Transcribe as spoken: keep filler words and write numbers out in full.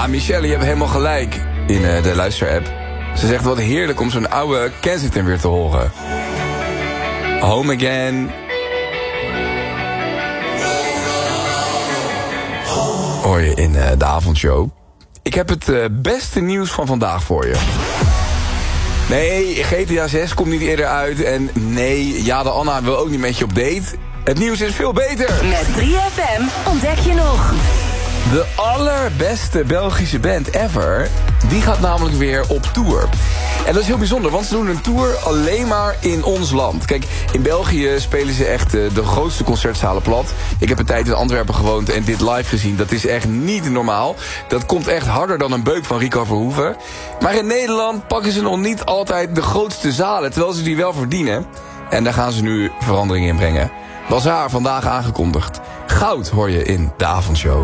Michelle, je hebt helemaal gelijk in uh, de luisterapp. Ze zegt wat heerlijk om zo'n oude Kensington weer te horen. Home Again. Hoor je in uh, de avondshow. Ik heb het uh, beste nieuws van vandaag voor je. Nee, G T A zes komt niet eerder uit. En nee, Jade Anna wil ook niet met je op date. Het nieuws is veel beter. Met drie F M ontdek je nog. De allerbeste Belgische band ever, die gaat namelijk weer op tour. En dat is heel bijzonder, want ze doen een tour alleen maar in ons land. Kijk, in België spelen ze echt uh, de grootste concertzalen plat. Ik heb een tijd in Antwerpen gewoond en dit live gezien. Dat is echt niet normaal. Dat komt echt harder dan een beuk van Rico Verhoeven. Maar in Nederland pakken ze nog niet altijd de grootste zalen, terwijl ze die wel verdienen. En daar gaan ze nu verandering in brengen. Was haar vandaag aangekondigd. Goud hoor je in de avondshow.